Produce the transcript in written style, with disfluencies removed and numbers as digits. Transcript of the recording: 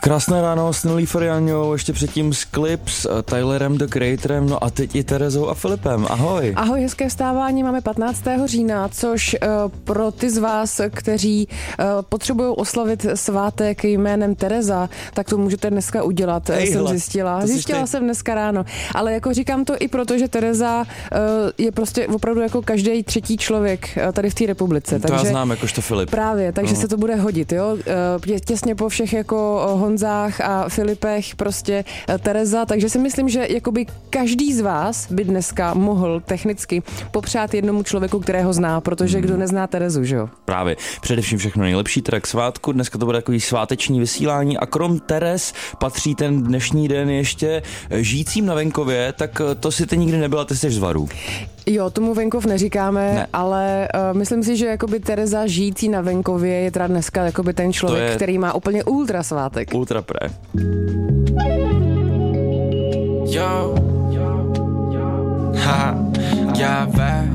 Krásné ráno s Nelly Farianou, ještě předtím s Clips, Tylerem, The Creatorem, no a teď i Terezou a Filipem. Ahoj. Ahoj, hezké vstávání, máme 15. října, což pro ty z vás, kteří potřebují oslavit svátek jménem Tereza, tak to můžete dneska udělat, jsem zjistila. Zjistila jsem dneska ráno, ale jako říkám to i proto, že Tereza je prostě opravdu jako každý třetí člověk tady v té republice. To já znám jakožto Filip. Právě, takže se to bude hodit, jo. Těsně po všech jako Honzách a Filipech prostě Tereza, takže si myslím, že jakoby každý z vás by dneska mohl technicky popřát jednomu člověku, kterého zná, protože kdo nezná Terezu, že jo? Právě, především všechno nejlepší teda k svátku, dneska to bude takový sváteční vysílání a krom Terez patří ten dnešní den ještě žijícím na venkově, tak to si ty nikdy nebyla, ty jsi z Varů. Jo, tomu venkov neříkáme, ne. Ale myslím si, že jakoby Tereza žijící na venkově je teda dneska jakoby ten člověk, který má úplně ultra svátek. Ultra pré. Yo, haha, já ve